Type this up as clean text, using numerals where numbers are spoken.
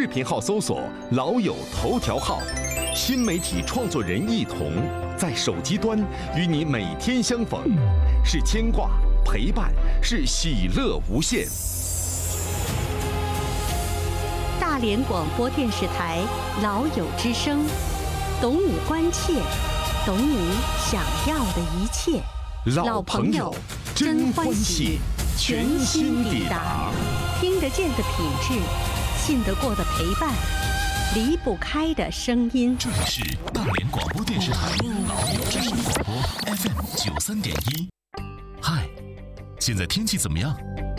频号搜索“老友头条号”，新媒体创作人一同在手机端与你每天相逢，是牵挂陪伴，是喜乐无限。 大连广播电视台老友之声，懂你关切，懂你想要的一切。 老朋友真欢喜，全新抵达， 听得见的品质，信得过的陪伴，离不开的声音。 这里是大连广播电视台老友之声广播 FM 93.1。嗨，现在天气怎么样？